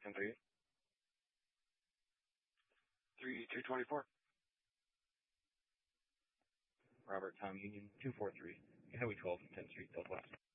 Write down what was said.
1038. 3224. Robert Tom Union 243. Highway 12, 10th Street Southwest.